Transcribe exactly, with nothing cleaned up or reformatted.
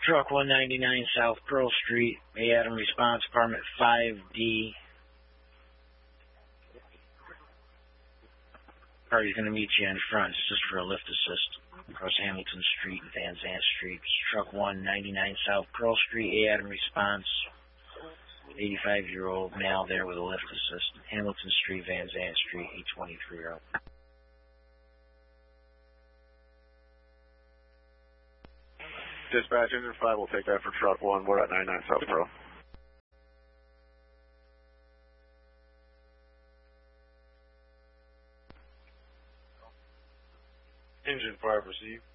Truck one ninety-nine South Pearl Street, A. Adam response, apartment five D. Party's going to meet you in front. It's just for a lift assist across Hamilton Street and Van Zant Street. Truck one ninety-nine South Pearl Street, A. Adam response, eighty-five-year-old male there with a lift assist. Hamilton Street, Van Zant Street, eight twenty-three out. Dispatch, engine five will take that for truck one. We're at ninety-nine South Pearl. Engine five received.